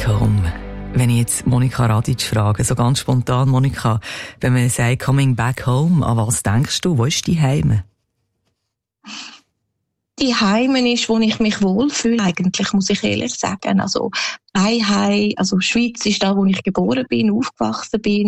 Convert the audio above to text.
back home. Wenn ich jetzt Monika Radic frage, so ganz spontan, Monika, wenn man sagt coming back home, an was denkst du? Wo ist die Heime? Die Heime ist, wo ich mich wohlfühle, eigentlich, muss ich ehrlich sagen. Also, ein Heim, also Schweiz ist da, wo ich geboren bin, aufgewachsen bin.